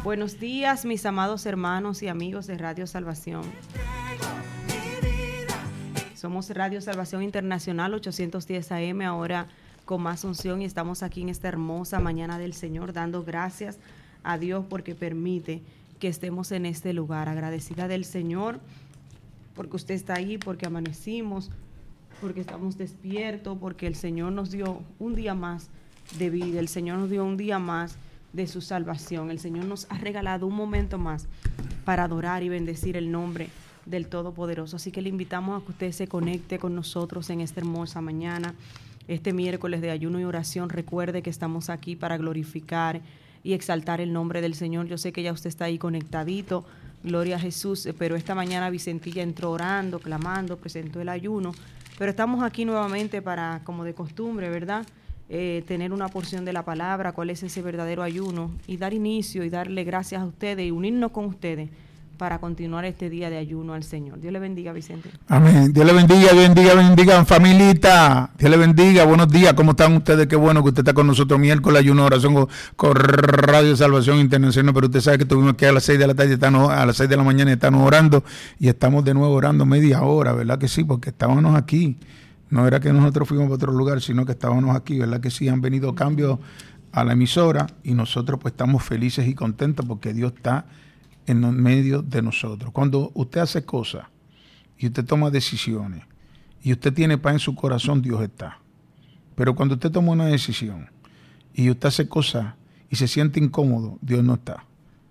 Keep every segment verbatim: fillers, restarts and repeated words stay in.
Buenos días, mis amados hermanos y amigos de Radio Salvación. Somos Radio Salvación Internacional ochocientos diez A M, ahora con más unción, y estamos aquí en esta hermosa mañana del Señor, dando gracias a Dios porque permite que estemos en este lugar. Agradecida del Señor porque usted está ahí, porque amanecimos, porque estamos despiertos, porque el Señor nos dio un día más de vida, el Señor nos dio un día más de su salvación, el Señor nos ha regalado un momento más para adorar y bendecir el nombre del Todopoderoso. Así que le invitamos a que usted se conecte con nosotros en esta hermosa mañana, este miércoles de ayuno y oración. Recuerde que estamos aquí para glorificar y exaltar el nombre del Señor. Yo sé que ya usted está ahí conectadito, gloria a Jesús, pero esta mañana Vicentilla entró orando, clamando, presentó el ayuno, pero estamos aquí nuevamente para, como de costumbre, ¿verdad?, Eh, tener una porción de la palabra, cuál es ese verdadero ayuno, y dar inicio y darle gracias a ustedes y unirnos con ustedes para continuar este día de ayuno al Señor. Dios le bendiga, Vicente. Amén. Dios le bendiga, Dios bendiga, bendiga, familita. Dios le bendiga. Buenos días. ¿Cómo están ustedes? Qué bueno que usted está con nosotros miércoles, ayuno, oración con, con Radio Salvación Internacional. Pero usted sabe que tuvimos que a las seis de la tarde, estamos, a las seis de la mañana estamos orando, y estamos de nuevo orando media hora, ¿verdad que sí? Porque estábamos aquí. No era que nosotros fuimos a otro lugar, sino que estábamos aquí, ¿verdad que sí? Han venido cambios a la emisora y nosotros pues estamos felices y contentos porque Dios está en medio de nosotros. Cuando usted hace cosas y usted toma decisiones y usted tiene paz en su corazón, Dios está. Pero cuando usted toma una decisión y usted hace cosas y se siente incómodo, Dios no está.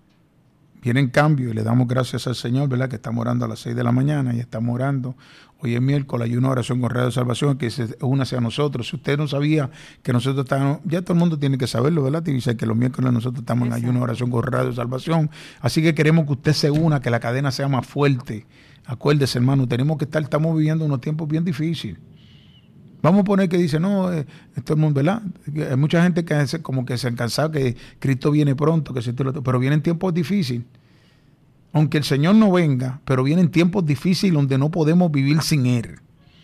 Vienen cambios y le damos gracias al Señor, ¿verdad? Que estamos orando a las seis de la mañana y estamos orando. Hoy es miércoles, hay una oración con Radio Salvación que se une hacia nosotros. Si usted no sabía que nosotros estábamos, ya todo el mundo tiene que saberlo, ¿verdad? Y dice que los miércoles nosotros estamos en ayuno, oración con Radio Salvación. Así que queremos que usted se una, que la cadena sea más fuerte. Acuérdese, hermano, tenemos que estar, estamos viviendo unos tiempos bien difíciles. Vamos a poner que dice, no, eh, todo el mundo, ¿verdad? Hay mucha gente que hace, como que se han cansado que Cristo viene pronto, que se, pero vienen tiempos difíciles. Aunque el Señor no venga, pero vienen tiempos difíciles donde no podemos vivir sin Él.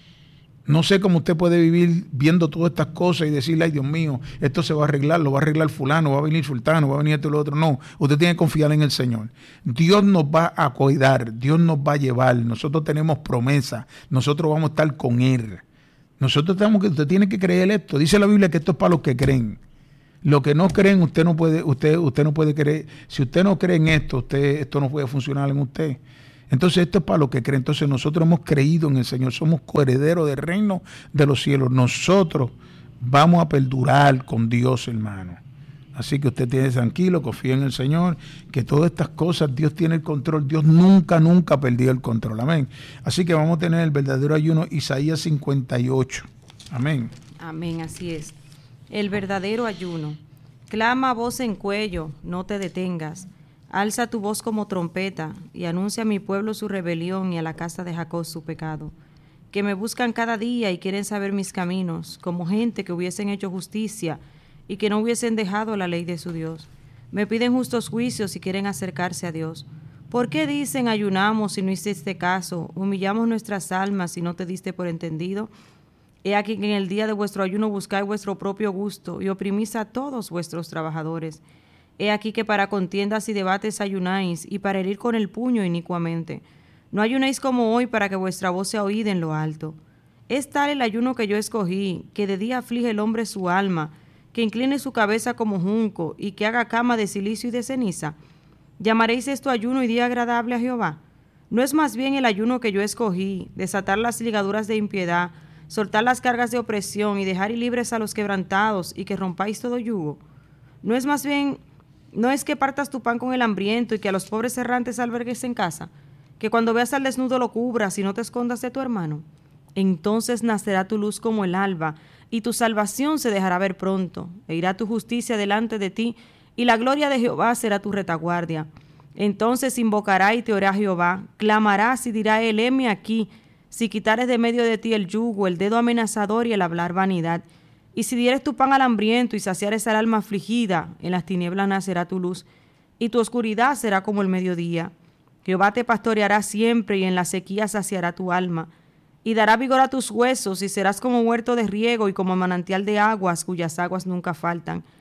No sé cómo usted puede vivir viendo todas estas cosas y decirle, ay Dios mío, esto se va a arreglar, lo va a arreglar fulano, va a venir sultano, va a venir esto y lo otro. No, usted tiene que confiar en el Señor. Dios nos va a cuidar, Dios nos va a llevar, nosotros tenemos promesa, nosotros vamos a estar con Él. Nosotros tenemos que, usted tiene que creer esto. Dice la Biblia que esto es para los que creen. Los que no creen, usted no puede, usted, usted no puede creer. Si usted no cree en esto, usted, esto no puede funcionar en usted. Entonces esto es para los que creen. Entonces nosotros hemos creído en el Señor, somos coherederos del reino de los cielos. Nosotros vamos a perdurar con Dios, hermano. Así que usted tiene tranquilo, confía en el Señor, que todas estas cosas Dios tiene el control. Dios nunca, nunca perdió el control. Amén. Así que vamos a tener el verdadero ayuno, Isaías cincuenta y ocho. Amén. Amén, así es. El verdadero ayuno. Clama a voz en cuello, no te detengas. Alza tu voz como trompeta y anuncia a mi pueblo su rebelión y a la casa de Jacob su pecado. Que me buscan cada día y quieren saber mis caminos, como gente que hubiesen hecho justicia y que no hubiesen dejado la ley de su Dios. Me piden justos juicios y quieren acercarse a Dios. ¿Por qué dicen ayunamos y no hiciste caso? Humillamos nuestras almas y no te diste por entendido. He aquí que en el día de vuestro ayuno buscáis vuestro propio gusto y oprimís a todos vuestros trabajadores. He aquí que para contiendas y debates ayunáis y para herir con el puño inicuamente. No ayunéis como hoy para que vuestra voz sea oída en lo alto. Es tal el ayuno que yo escogí, que de día aflige el hombre su alma, que incline su cabeza como junco y que haga cama de silicio y de ceniza. ¿Llamaréis esto ayuno y día agradable a Jehová? ¿No es más bien el ayuno que yo escogí, desatar las ligaduras de impiedad, soltar las cargas de opresión y dejar libres a los quebrantados y que rompáis todo yugo? ¿No es más bien, no es que partas tu pan con el hambriento y que a los pobres errantes albergues en casa? ¿Que cuando veas al desnudo lo cubras y no te escondas de tu hermano? Entonces nacerá tu luz como el alba y tu salvación se dejará ver pronto, e irá tu justicia delante de ti y la gloria de Jehová será tu retaguardia. Entonces invocará y te orará Jehová, clamarás y dirá él, heme aquí, si quitares de medio de ti el yugo, el dedo amenazador y el hablar vanidad. Y si dieres tu pan al hambriento y saciares al alma afligida, en las tinieblas nacerá tu luz, y tu oscuridad será como el mediodía. Jehová te pastoreará siempre, y en la sequía saciará tu alma, y dará vigor a tus huesos, y serás como huerto de riego y como manantial de aguas, cuyas aguas nunca faltan.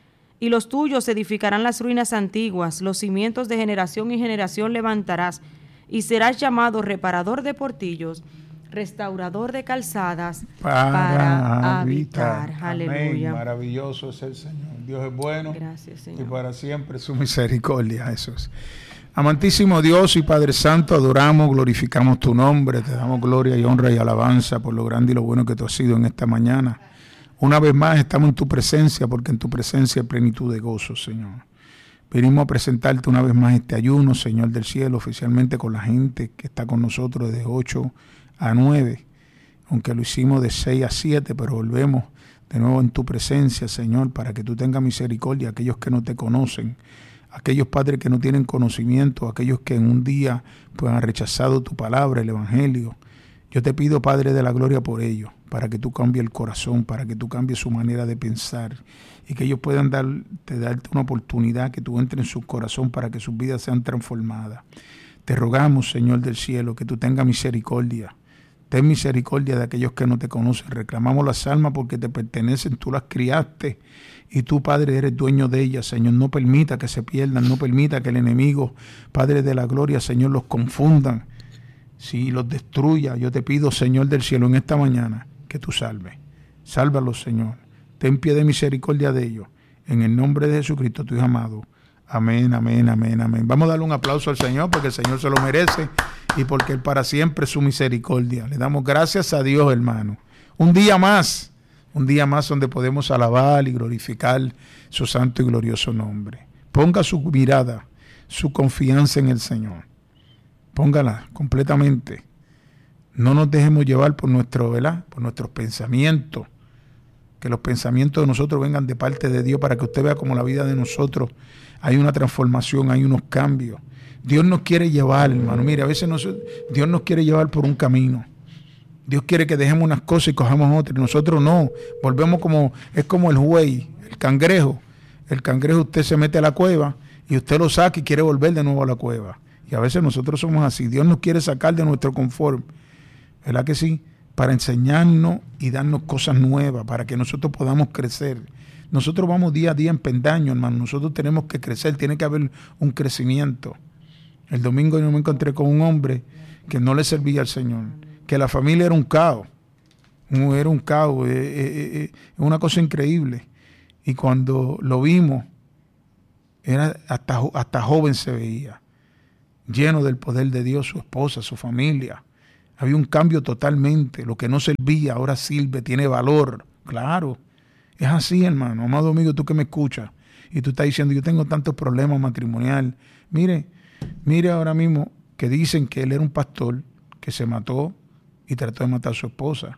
y los tuyos edificarán las ruinas antiguas, los cimientos de generación y generación levantarás, y serás llamado reparador de portillos, restaurador de calzadas, para, para habitar. habitar. Aleluya. Amén. Maravilloso es el Señor. Dios es bueno. Gracias, Señor. Y para siempre su misericordia, Jesús. Amantísimo Dios y Padre Santo, adoramos, glorificamos tu nombre, te damos gloria y honra y alabanza por lo grande y lo bueno que tú has sido en esta mañana. Una vez más estamos en tu presencia, porque en tu presencia hay plenitud de gozo, Señor. Venimos a presentarte una vez más este ayuno, Señor del cielo, oficialmente con la gente que está con nosotros de ocho a nueve, aunque lo hicimos de seis a siete, pero volvemos de nuevo en tu presencia, Señor, para que tú tengas misericordia a aquellos que no te conocen, aquellos padres que no tienen conocimiento, aquellos que en un día pues, han rechazado tu palabra, el Evangelio. Yo te pido, Padre de la gloria, por ellos, para que tú cambies el corazón, para que tú cambies su manera de pensar y que ellos puedan darte, darte una oportunidad, que tú entres en su corazón para que sus vidas sean transformadas. Te rogamos, Señor del cielo, que tú tengas misericordia. Ten misericordia de aquellos que no te conocen. Reclamamos las almas porque te pertenecen, tú las criaste y tú, Padre, eres dueño de ellas. Señor, no permita que se pierdan, no permita que el enemigo, Padre de la gloria, Señor, los confundan. Si los destruya, yo te pido, Señor del cielo, en esta mañana, que tú salves. Sálvalos, Señor. Ten pie de misericordia de ellos. En el nombre de Jesucristo, tu Hijo amado. Amén, amén, amén, amén. Vamos a darle un aplauso al Señor porque el Señor se lo merece y porque Él para siempre es su misericordia. Le damos gracias a Dios, hermano. Un día más, un día más donde podemos alabar y glorificar su santo y glorioso nombre. Ponga su mirada, su confianza en el Señor. Póngala completamente. No nos dejemos llevar por nuestro, ¿verdad? Por nuestros pensamientos. Que los pensamientos de nosotros vengan de parte de Dios para que usted vea como la vida de nosotros hay una transformación, hay unos cambios. Dios nos quiere llevar, hermano. Mire, a veces nosotros, Dios nos quiere llevar por un camino. Dios quiere que dejemos unas cosas y cojamos otras. Nosotros no. Volvemos como, es como el buey, el cangrejo. El cangrejo, usted se mete a la cueva y usted lo saca y quiere volver de nuevo a la cueva. Y a veces nosotros somos así. Dios nos quiere sacar de nuestro confort. ¿Verdad que sí? Para enseñarnos y darnos cosas nuevas, para que nosotros podamos crecer. Nosotros vamos día a día en pendaño, hermano. Nosotros tenemos que crecer, tiene que haber un crecimiento. El domingo yo me encontré con un hombre que no le servía al Señor, que la familia era un caos. Era un caos, es eh, eh, eh, una cosa increíble. Y cuando lo vimos, era hasta, hasta joven se veía, lleno del poder de Dios, su esposa, su familia. Había un cambio totalmente. Lo que no servía ahora sirve, tiene valor. Claro, es así, hermano. Amado amigo, tú que me escuchas y tú estás diciendo, yo tengo tantos problemas matrimoniales. Mire, mire ahora mismo que dicen que él era un pastor que se mató y trató de matar a su esposa.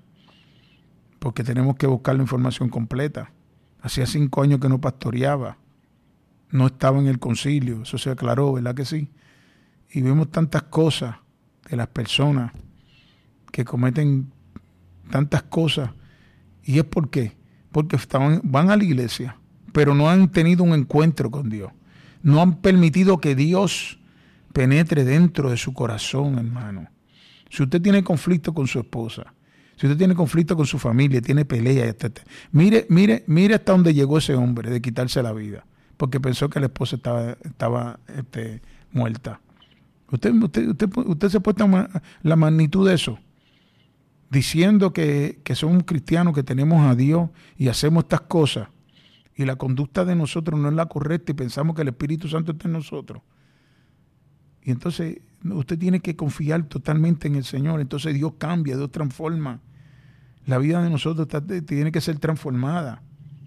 Porque tenemos que buscar la información completa. Hacía cinco años que no pastoreaba. No estaba en el concilio. Eso se aclaró, ¿verdad que sí? Y vemos tantas cosas de las personas que cometen tantas cosas. ¿Y es por qué? Porque estaban, van a la iglesia, pero no han tenido un encuentro con Dios. No han permitido que Dios penetre dentro de su corazón, hermano. Si usted tiene conflicto con su esposa, si usted tiene conflicto con su familia, tiene pelea, etcétera. Mire, mire, mire hasta dónde llegó ese hombre de quitarse la vida, porque pensó que la esposa estaba, estaba este, muerta. Usted, usted, usted, usted se puede tomar la magnitud de eso, diciendo que, que somos cristianos, que tenemos a Dios y hacemos estas cosas, y la conducta de nosotros no es la correcta y pensamos que el Espíritu Santo está en nosotros. Y entonces usted tiene que confiar totalmente en el Señor. Entonces Dios cambia, Dios transforma. La vida de nosotros está, tiene que ser transformada.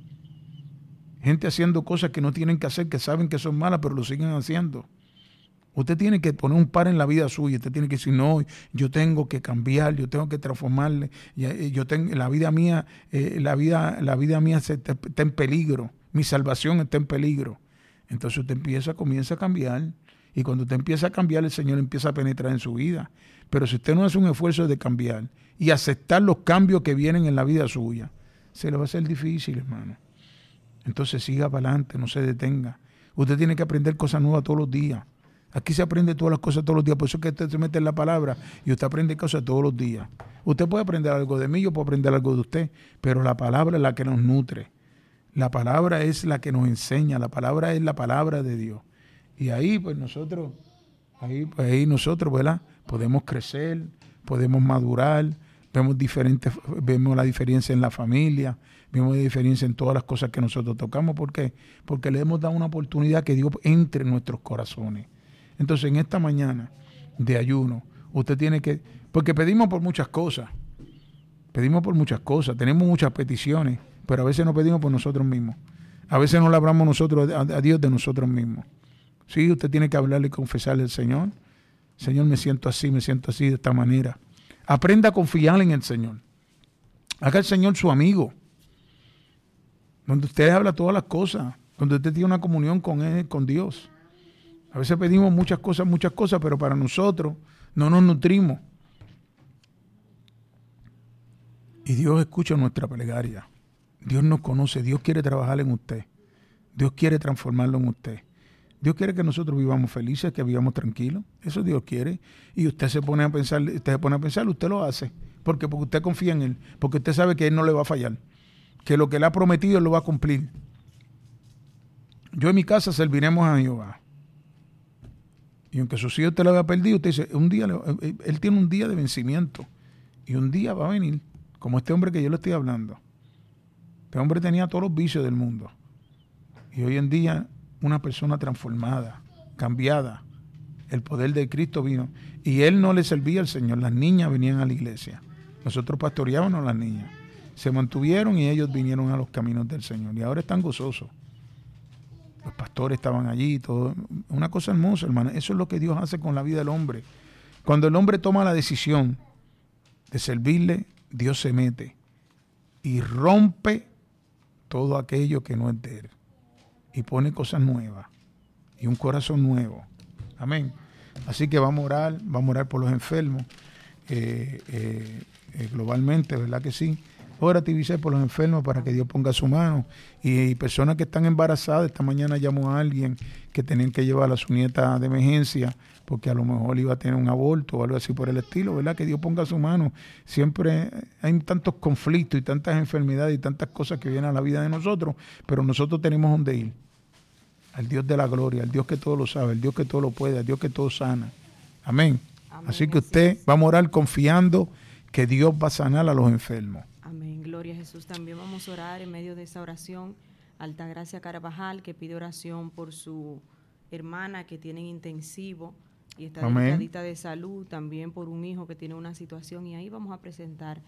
Gente haciendo cosas que no tienen que hacer, que saben que son malas, pero lo siguen haciendo. Usted tiene que poner un par en la vida suya. Usted tiene que decir, no, yo tengo que cambiar, yo tengo que transformarle. Yo tengo, la vida mía, eh, la vida, la vida mía se, está, está en peligro. Mi salvación está en peligro. Entonces usted empieza, comienza a cambiar. Y cuando usted empieza a cambiar, el Señor empieza a penetrar en su vida. Pero si usted no hace un esfuerzo de cambiar y aceptar los cambios que vienen en la vida suya, se le va a hacer difícil, hermano. Entonces siga para adelante, no se detenga. Usted tiene que aprender cosas nuevas todos los días. Aquí se aprende todas las cosas todos los días. Por eso es que usted se mete en la palabra y usted aprende cosas todos los días. Usted puede aprender algo de mí, yo puedo aprender algo de usted, pero la palabra es la que nos nutre. La palabra es la que nos enseña, la palabra es la palabra de Dios. Y ahí pues nosotros, ahí, pues, ahí nosotros, ¿verdad? Podemos crecer, podemos madurar, vemos diferentes, vemos la diferencia en la familia, vemos la diferencia en todas las cosas que nosotros tocamos. ¿Por qué? Porque le hemos dado una oportunidad que Dios entre en nuestros corazones. Entonces en esta mañana de ayuno, usted tiene que, porque pedimos por muchas cosas, pedimos por muchas cosas, tenemos muchas peticiones, pero a veces no pedimos por nosotros mismos. A veces no le hablamos nosotros a, a Dios de nosotros mismos. Sí, usted tiene que hablarle y confesarle al Señor. Señor, me siento así, me siento así de esta manera. Aprenda a confiar en el Señor. Haga el Señor su amigo. Donde usted habla todas las cosas. Donde usted tiene una comunión con Él, con Dios. A veces pedimos muchas cosas, muchas cosas, pero para nosotros no nos nutrimos. Y Dios escucha nuestra plegaria. Dios nos conoce, Dios quiere trabajar en usted. Dios quiere transformarlo en usted. Dios quiere que nosotros vivamos felices, que vivamos tranquilos. Eso Dios quiere. Y usted se pone a pensar, usted se pone a pensar, usted lo hace. ¿Por qué? Porque usted confía en Él. Porque usted sabe que Él no le va a fallar. Que lo que Él ha prometido Él lo va a cumplir. Yo en mi casa serviremos a Jehová. Y aunque sus hijos usted lo había perdido, usted dice, un día, Él tiene un día de vencimiento. Y un día va a venir, como este hombre que yo le estoy hablando. Este hombre tenía todos los vicios del mundo. Y hoy en día, una persona transformada, cambiada. El poder de Cristo vino. Y él no le servía al Señor. Las niñas venían a la iglesia. Nosotros pastoreábamos a las niñas. Se mantuvieron y ellos vinieron a los caminos del Señor. Y ahora están gozosos. Los pastores estaban allí. Todo. Una cosa hermosa, hermano. Eso es lo que Dios hace con la vida del hombre. Cuando el hombre toma la decisión de servirle, Dios se mete y rompe todo aquello que no es de Él. Y pone cosas nuevas y un corazón nuevo. Amén. Así que vamos a orar, vamos a orar por los enfermos eh, eh, eh, globalmente, ¿verdad que sí? Ora, Tibicé, por los enfermos para que Dios ponga su mano. Y, y personas que están embarazadas, esta mañana llamó a alguien que tenían que llevar a su nieta de emergencia porque a lo mejor iba a tener un aborto o algo así por el estilo, ¿verdad? Que Dios ponga su mano. Siempre hay tantos conflictos y tantas enfermedades y tantas cosas que vienen a la vida de nosotros, pero nosotros tenemos donde ir. Al Dios de la gloria, al Dios que todo lo sabe, al Dios que todo lo puede, al Dios que todo sana. Amén. Amén. Así que usted así va a orar confiando que Dios va a sanar a los enfermos. Amén. Gloria a Jesús. También vamos a orar en medio de esa oración. Altagracia Carvajal, que pide oración por su hermana que tiene intensivo y está delicadita de salud. También por un hijo que tiene una situación. Y ahí vamos a presentar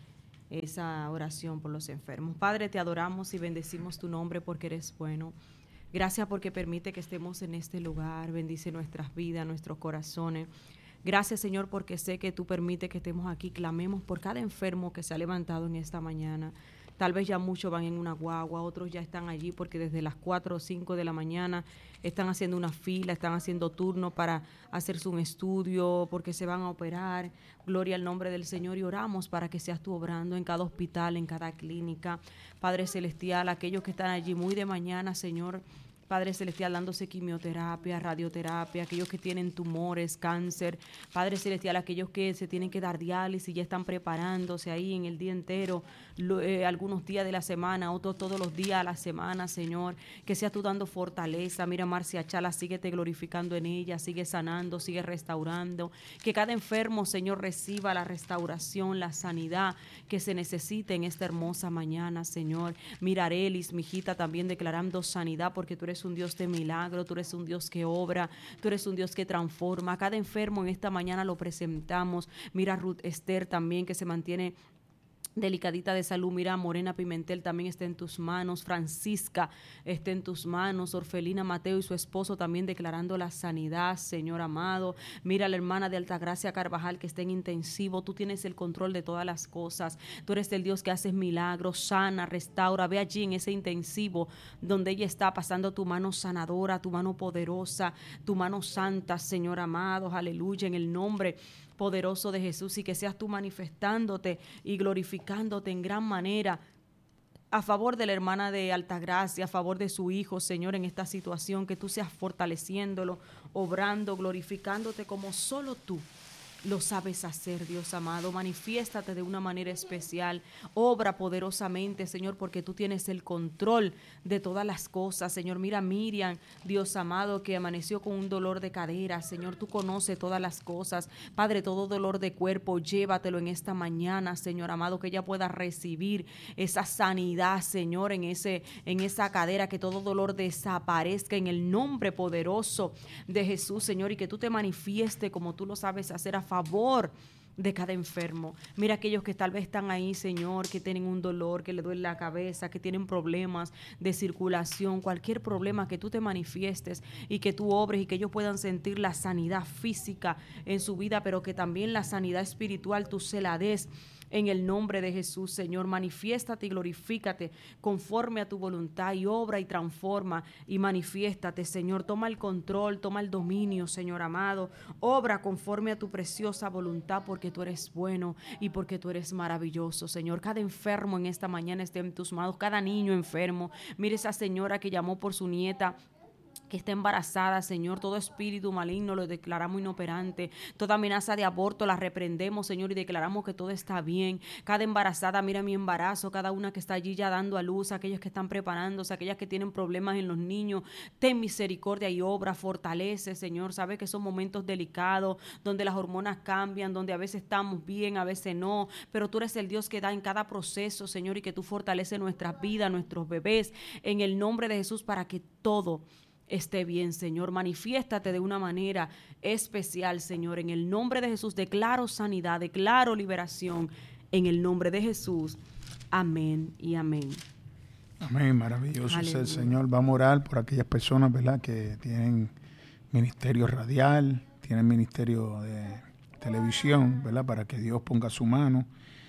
esa oración por los enfermos. Padre, te adoramos y bendecimos tu nombre porque eres bueno. Gracias porque permite que estemos en este lugar. Bendice nuestras vidas, nuestros corazones. Gracias, Señor, porque sé que tú permites que estemos aquí. Clamemos por cada enfermo que se ha levantado en esta mañana. Tal vez ya muchos van en una guagua, otros ya están allí porque desde las cuatro o cinco de la mañana están haciendo una fila, están haciendo turno para hacerse un estudio, porque se van a operar. Gloria al nombre del Señor y oramos para que seas tú obrando en cada hospital, en cada clínica. Padre Celestial, aquellos que están allí muy de mañana, Señor, Padre Celestial, dándose quimioterapia, radioterapia, aquellos que tienen tumores, cáncer. Padre Celestial, aquellos que se tienen que dar diálisis, ya están preparándose ahí en el día entero, lo, eh, algunos días de la semana, otros todos los días a la semana, Señor. Que seas tú dando fortaleza. Mira, Marcia Chala, síguete glorificando en ella, sigue sanando, sigue restaurando. Que cada enfermo, Señor, reciba la restauración, la sanidad que se necesite en esta hermosa mañana, Señor. Mira, Arelis, mi hijita, también declarando sanidad, porque tú eres un Dios de milagro, tú eres un Dios que obra, tú eres un Dios que transforma. Cada enfermo en esta mañana lo presentamos. Mira Ruth Esther también, que se mantiene delicadita de salud. Mira, Morena Pimentel también está en tus manos. Francisca está en tus manos. Orfelina Mateo y su esposo también declarando la sanidad, Señor amado. Mira, la hermana de Altagracia Carvajal que está en intensivo. Tú tienes el control de todas las cosas. Tú eres el Dios que haces milagros, sana, restaura. Ve allí en ese intensivo donde ella está, pasando tu mano sanadora, tu mano poderosa, tu mano santa, Señor amado. Aleluya, en el nombre poderoso de Jesús, y que seas tú manifestándote y glorificándote en gran manera a favor de la hermana de Altagracia, a favor de su hijo, Señor, en esta situación, que tú seas fortaleciéndolo, obrando, glorificándote como solo tú lo sabes hacer, Dios amado. Manifiéstate de una manera especial. Obra poderosamente, Señor, porque tú tienes el control de todas las cosas, Señor. Mira a Miriam, Dios amado, que amaneció con un dolor de cadera. Señor, tú conoces todas las cosas. Padre, todo dolor de cuerpo, llévatelo en esta mañana, Señor amado, que ella pueda recibir esa sanidad, Señor, en, ese, en esa cadera, que todo dolor desaparezca en el nombre poderoso de Jesús, Señor, y que tú te manifieste como tú lo sabes hacer a favor de cada enfermo. Mira aquellos que tal vez están ahí, Señor, que tienen un dolor, que le duele la cabeza, que tienen problemas de circulación, cualquier problema, que tú te manifiestes y que tú obres y que ellos puedan sentir la sanidad física en su vida, pero que también la sanidad espiritual tú se la des. En el nombre de Jesús, Señor, manifiéstate y glorifícate conforme a tu voluntad y obra y transforma y manifiéstate, Señor. Toma el control, toma el dominio, Señor amado. Obra conforme a tu preciosa voluntad, porque tú eres bueno y porque tú eres maravilloso, Señor. Cada enfermo en esta mañana esté en tus manos, cada niño enfermo. Mire esa señora que llamó por su nieta que está embarazada, Señor. Todo espíritu maligno lo declaramos inoperante. Toda amenaza de aborto la reprendemos, Señor, y declaramos que todo está bien. Cada embarazada, mira mi embarazo, cada una que está allí ya dando a luz, aquellas que están preparándose, aquellas que tienen problemas en los niños, ten misericordia y obra, fortalece, Señor. Sabes que son momentos delicados, donde las hormonas cambian, donde a veces estamos bien, a veces no, pero tú eres el Dios que da en cada proceso, Señor, y que tú fortaleces nuestras vidas, nuestros bebés, en el nombre de Jesús, para que todo esté bien, Señor. Manifiéstate de una manera especial, Señor. En el nombre de Jesús declaro sanidad, declaro liberación. En el nombre de Jesús. Amén y amén. Amén, maravilloso es el Señor. Vamos a orar por aquellas personas, ¿verdad?, que tienen ministerio radial, tienen ministerio de televisión, ¿verdad?, para que Dios ponga su mano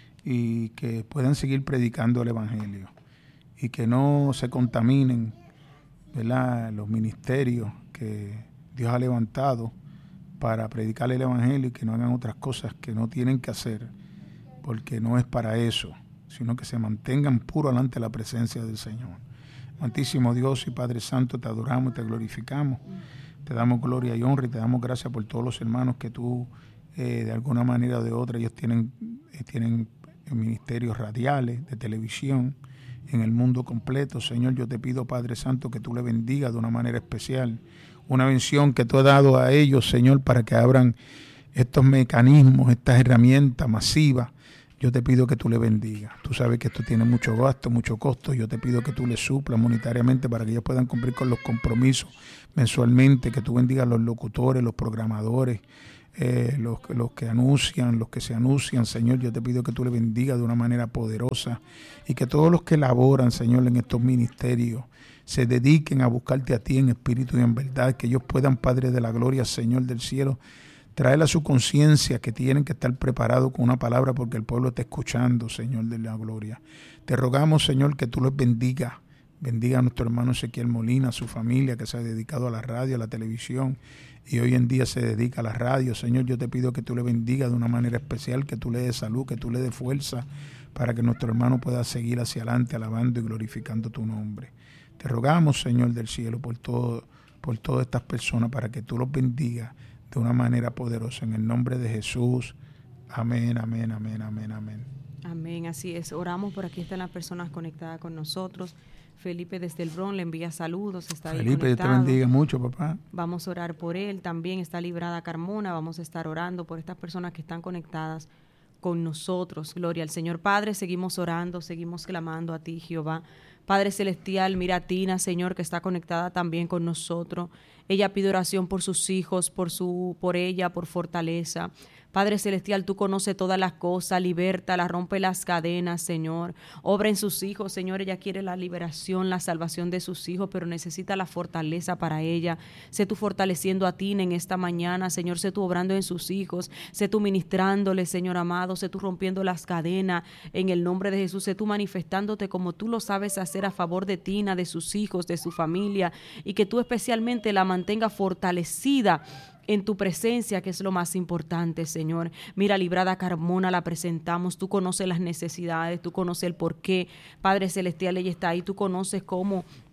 y que puedan seguir predicando el Evangelio y que no se contaminen, ¿verdad?, los ministerios que Dios ha levantado para predicar el Evangelio, y que no hagan otras cosas que no tienen que hacer, porque no es para eso, sino que se mantengan puros delante de la presencia del Señor. Amantísimo Dios y Padre Santo, te adoramos y te glorificamos, te damos gloria y honra y te damos gracias por todos los hermanos que tú, eh, de alguna manera o de otra, ellos tienen, eh, tienen ministerios radiales, de televisión, en el mundo completo. Señor, yo te pido, Padre Santo, que tú le bendigas de una manera especial, una bendición que tú has dado a ellos, Señor, para que abran estos mecanismos, estas herramientas masivas. Yo te pido que tú le bendigas. Tú sabes que esto tiene mucho gasto, mucho costo. Yo te pido que tú le suplas monetariamente para que ellos puedan cumplir con los compromisos mensualmente, que tú bendigas a los locutores, los programadores, Eh, los, los que anuncian, los que se anuncian, Señor. Yo te pido que tú le bendigas de una manera poderosa y que todos los que laboran, Señor, en estos ministerios se dediquen a buscarte a ti en espíritu y en verdad, que ellos puedan, Padre de la gloria, Señor del cielo, traer a su conciencia que tienen que estar preparados con una palabra, porque el pueblo está escuchando, Señor de la gloria. Te rogamos, Señor, que tú los bendigas. Bendiga a nuestro hermano Ezequiel Molina, a su familia que se ha dedicado a la radio, a la televisión, y hoy en día se dedica a la radio. Señor, yo te pido que tú le bendigas de una manera especial, que tú le des salud, que tú le des fuerza, para que nuestro hermano pueda seguir hacia adelante alabando y glorificando tu nombre. Te rogamos, Señor del cielo, por todo, por todas estas personas, para que tú los bendigas de una manera poderosa. En el nombre de Jesús. Amén, amén, amén, amén, amén. Amén, así es. Oramos por aquí, están las personas conectadas con nosotros. Felipe desde el Bronx le envía saludos, está Felipe, ahí conectado. Dios te bendiga mucho, papá. Vamos a orar por él. También está librada Carmona. Vamos a estar orando por estas personas que están conectadas con nosotros. Gloria al Señor. Padre, seguimos orando, seguimos clamando a ti, Jehová. Padre celestial, mira a Tina, Señor, que está conectada también con nosotros. Ella pide oración por sus hijos, por su, por ella, por fortaleza. Padre celestial, tú conoces todas las cosas, libértala, rompe las cadenas, Señor. Obra en sus hijos, Señor. Ella quiere la liberación, la salvación de sus hijos, pero necesita la fortaleza para ella. Sé tú fortaleciendo a Tina en esta mañana, Señor. Sé tú obrando en sus hijos. Sé tú ministrándole, Señor amado. Sé tú rompiendo las cadenas en el nombre de Jesús. Sé tú manifestándote como tú lo sabes hacer a favor de Tina, de sus hijos, de su familia, y que tú especialmente la mantengas fortalecida en tu presencia, que es lo más importante, Señor. Mira, librada Carmona, la presentamos. Tú conoces las necesidades, tú conoces el porqué. Padre celestial, ella está ahí. Tú conoces cómo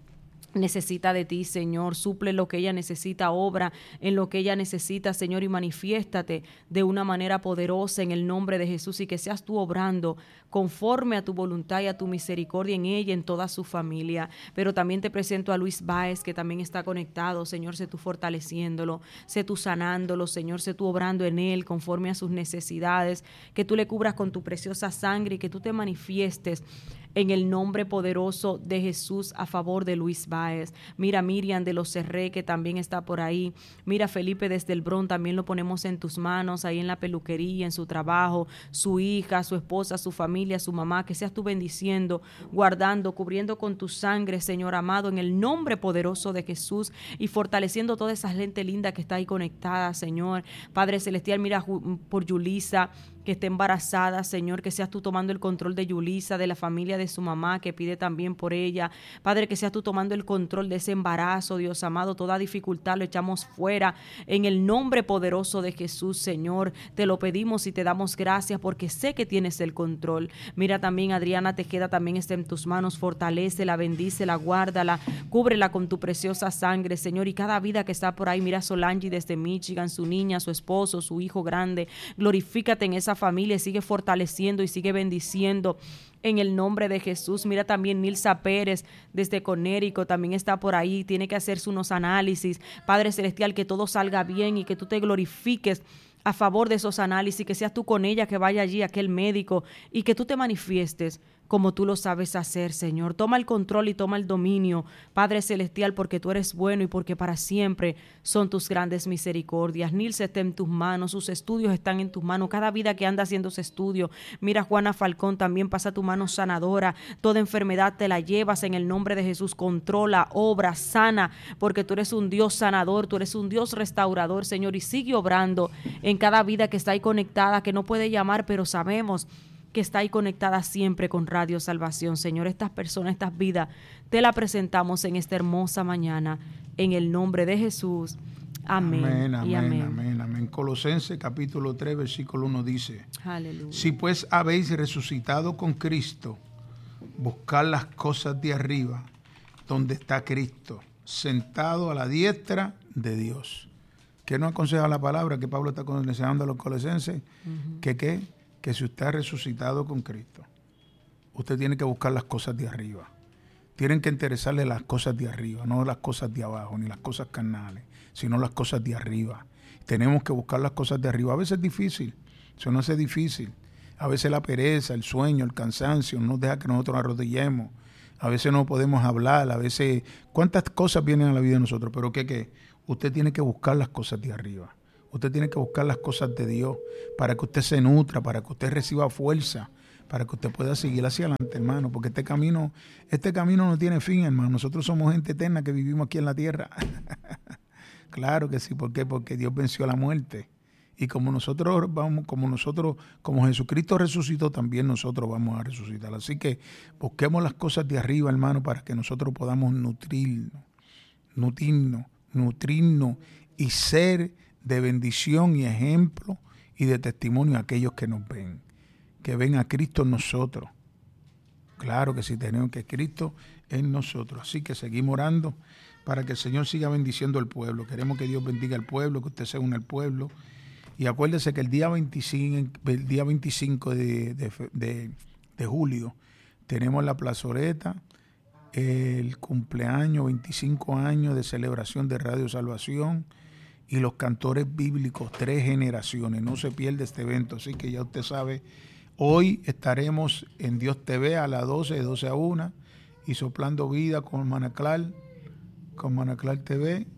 necesita de ti, Señor. Suple lo que ella necesita, obra en lo que ella necesita, Señor, y manifiéstate de una manera poderosa en el nombre de Jesús, y que seas tú obrando conforme a tu voluntad y a tu misericordia en ella, en toda su familia. Pero también te presento a Luis Báez, que también está conectado. Señor, sé tú fortaleciéndolo, sé tú sanándolo, Señor, sé tú obrando en él conforme a sus necesidades, que tú le cubras con tu preciosa sangre y que tú te manifiestes en el nombre poderoso de Jesús a favor de Luis Báez. Mira Miriam de los Cerré, que también está por ahí. Mira Felipe desde el Bron, también lo ponemos en tus manos, ahí en la peluquería, en su trabajo, su hija, su esposa, su familia, su mamá, que seas tú bendiciendo, guardando, cubriendo con tu sangre, Señor amado, en el nombre poderoso de Jesús, y fortaleciendo toda esa gente linda que está ahí conectada, Señor. Padre Celestial, mira por Yulisa, que esté embarazada, Señor, que seas tú tomando el control de Yulisa, de la familia de su mamá, que pide también por ella. Padre, que seas tú tomando el control de ese embarazo, Dios amado, toda dificultad lo echamos fuera, en el nombre poderoso de Jesús, Señor. Te lo pedimos y te damos gracias, porque sé que tienes el control. Mira también Adriana Tejeda, también está en tus manos, fortalécela, bendícela, guárdala, cúbrela con tu preciosa sangre, Señor, y cada vida que está por ahí. Mira Solange desde Michigan, su niña, su esposo, su hijo grande, glorifícate en esa familia, sigue fortaleciendo y sigue bendiciendo en el nombre de Jesús. Mira también Nilsa Pérez desde Connecticut, también está por ahí, tiene que hacerse unos análisis. Padre Celestial, que todo salga bien y que tú te glorifiques a favor de esos análisis, que seas tú con ella, que vaya allí aquel médico, y que tú te manifiestes como tú lo sabes hacer, Señor. Toma el control y toma el dominio, Padre Celestial, porque tú eres bueno y porque para siempre son tus grandes misericordias. Nilce está en tus manos, sus estudios están en tus manos, cada vida que anda haciendo ese estudio. Mira Juana Falcón, también pasa tu mano sanadora, toda enfermedad te la llevas en el nombre de Jesús. Controla, obra, sana, porque tú eres un Dios sanador, tú eres un Dios restaurador, Señor, y sigue obrando en cada vida que está ahí conectada, que no puede llamar, pero sabemos que está ahí conectada siempre con Radio Salvación. Señor, estas personas, estas vidas, te la presentamos en esta hermosa mañana, en el nombre de Jesús. Amén. Amén, amén, y amén. amén, amén. Colosenses capítulo tres, versículo uno dice: Aleluya. Si pues habéis resucitado con Cristo, buscad las cosas de arriba, donde está Cristo, sentado a la diestra de Dios. ¿Qué nos aconseja la palabra que Pablo está aconsejando a los colosenses? Uh-huh. ¿Que qué? Que si usted ha resucitado con Cristo, usted tiene que buscar las cosas de arriba. Tienen que interesarle las cosas de arriba, no las cosas de abajo, ni las cosas carnales, sino las cosas de arriba. Tenemos que buscar las cosas de arriba. A veces es difícil, eso no es difícil. A veces la pereza, el sueño, el cansancio nos deja que nosotros arrodillemos. A veces no podemos hablar, a veces cuántas cosas vienen a la vida de nosotros, pero ¿qué qué? Usted tiene que buscar las cosas de arriba. Usted tiene que buscar las cosas de Dios para que usted se nutra, para que usted reciba fuerza, para que usted pueda seguir hacia adelante, hermano, porque este camino, este camino no tiene fin, hermano. Nosotros somos gente eterna que vivimos aquí en la tierra. Claro que sí. ¿Por qué? Porque Dios venció la muerte. Y como nosotros vamos, como nosotros, como Jesucristo resucitó, también nosotros vamos a resucitar. Así que busquemos las cosas de arriba, hermano, para que nosotros podamos nutrirnos, nutrirnos, nutrirnos y ser de bendición y ejemplo y de testimonio a aquellos que nos ven, que ven a Cristo en nosotros. Claro que sí, tenemos que Cristo en nosotros. Así que seguimos orando para que el Señor siga bendiciendo al pueblo. Queremos que Dios bendiga al pueblo, que usted se una al pueblo. Y acuérdese que el día veinticinco, el día veinticinco de, de, de, de julio tenemos la plazoleta, el cumpleaños, veinticinco años de celebración de Radio Salvación, y los cantores bíblicos, tres generaciones. No se pierde este evento, así que ya usted sabe, hoy estaremos en Dios T V a las doce, de doce a una, y Soplando Vida con Manaclar, con Manaclar T V.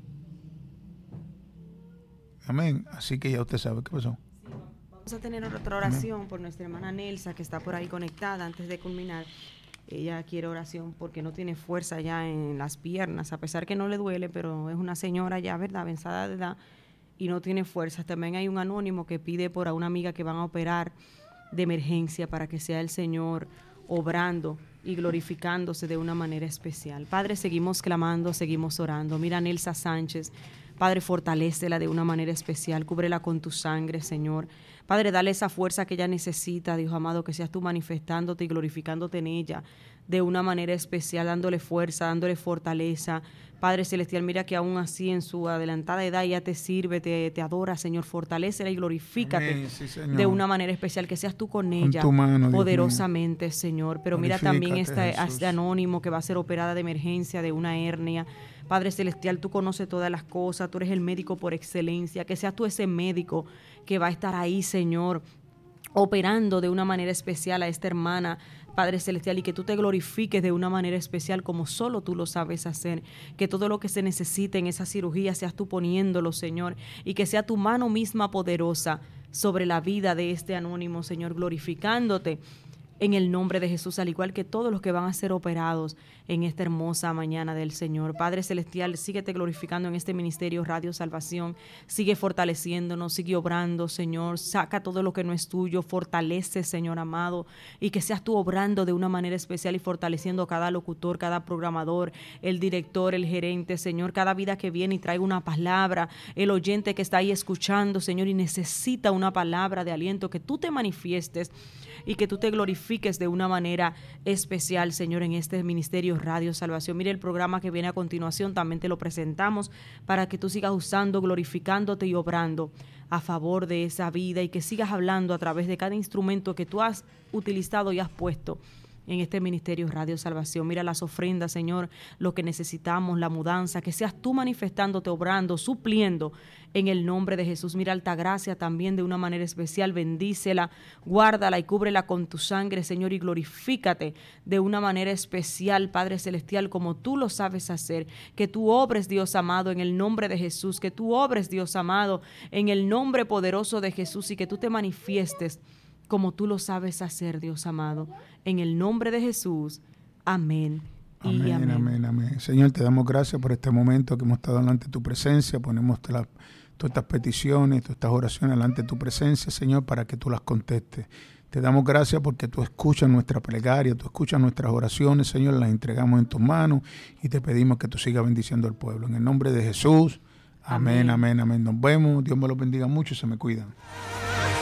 Amén. Así que ya usted sabe qué pasó. Sí, vamos a tener otra oración. Amén. Por nuestra hermana Nelsa, que está por ahí conectada. Antes de culminar, ella quiere oración porque no tiene fuerza ya en las piernas, a pesar que no le duele, pero es una señora ya, ¿verdad?, avanzada de edad y no tiene fuerzas. También hay un anónimo que pide por a una amiga que van a operar de emergencia para que sea el Señor obrando y glorificándose de una manera especial. Padre, seguimos clamando, seguimos orando. Mira a Nelsa Sánchez. Padre, fortalécela de una manera especial, cúbrela con tu sangre, Señor. Padre, dale esa fuerza que ella necesita, Dios amado, que seas tú manifestándote y glorificándote en ella de una manera especial, dándole fuerza, dándole fortaleza. Padre Celestial, mira que aún así en su adelantada edad ya te sirve, te, te adora, Señor, fortalécela y glorifícate. Amén, sí, de una manera especial, que seas tú con ella, con tu mano, poderosamente, Señor. Pero mira también esta, este anónimo que va a ser operada de emergencia de una hernia. Padre Celestial, tú conoces todas las cosas, tú eres el médico por excelencia, que seas tú ese médico que va a estar ahí, Señor, operando de una manera especial a esta hermana, Padre Celestial, y que tú te glorifiques de una manera especial como solo tú lo sabes hacer, que todo lo que se necesite en esa cirugía seas tú poniéndolo, Señor, y que sea tu mano misma poderosa sobre la vida de este anónimo, Señor, glorificándote en el nombre de Jesús, al igual que todos los que van a ser operados en esta hermosa mañana del Señor. Padre Celestial, síguete glorificando en este ministerio Radio Salvación, sigue fortaleciéndonos, sigue obrando, Señor, saca todo lo que no es tuyo, fortalece, Señor amado, y que seas tú obrando de una manera especial y fortaleciendo a cada locutor, cada programador, el director, el gerente, Señor, cada vida que viene y trae una palabra, el oyente que está ahí escuchando, Señor, y necesita una palabra de aliento, que tú te manifiestes y que tú te glorifiques de una manera especial, Señor, en este ministerio Radio Salvación. Mire el programa que viene a continuación, también te lo presentamos para que tú sigas usando, glorificándote y obrando a favor de esa vida, y que sigas hablando a través de cada instrumento que tú has utilizado y has puesto en este ministerio Radio Salvación. Mira las ofrendas, Señor, lo que necesitamos, la mudanza, que seas tú manifestándote, obrando, supliendo en el nombre de Jesús. Mira Altagracia también de una manera especial, bendícela, guárdala y cúbrela con tu sangre, Señor, y glorifícate de una manera especial, Padre Celestial, como tú lo sabes hacer. Que tú obres, Dios amado, en el nombre de Jesús, que tú obres, Dios amado, en el nombre poderoso de Jesús, y que tú te manifiestes como tú lo sabes hacer, Dios amado, en el nombre de Jesús. Amén. Amén, y amén. amén, amén. Señor, te damos gracias por este momento que hemos estado delante de tu presencia. Ponemos la, todas estas peticiones, todas estas oraciones delante de tu presencia, Señor, para que tú las contestes. Te damos gracias porque tú escuchas nuestra plegaria, tú escuchas nuestras oraciones, Señor, las entregamos en tus manos y te pedimos que tú sigas bendiciendo al pueblo. En el nombre de Jesús, amén, amén, amén. amén. Nos vemos, Dios me los bendiga mucho y se me cuidan.